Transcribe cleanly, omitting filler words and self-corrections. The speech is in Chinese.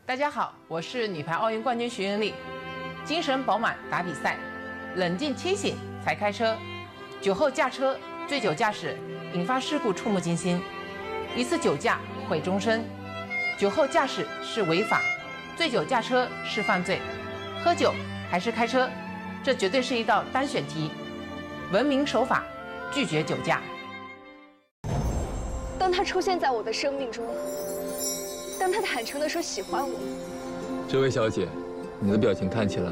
大家好，我是女排奥运冠军徐云丽。精神饱满打比赛，冷静清醒才开车。酒后驾车、醉酒驾驶引发事故触目惊心，一次酒驾毁终身。酒后驾驶是违法，醉酒驾车是犯罪。喝酒还是开车，这绝对是一道单选题。文明守法，拒绝酒驾。 当他出现在我的生命中，当他坦诚地说喜欢我， 这位小姐，你的表情看起来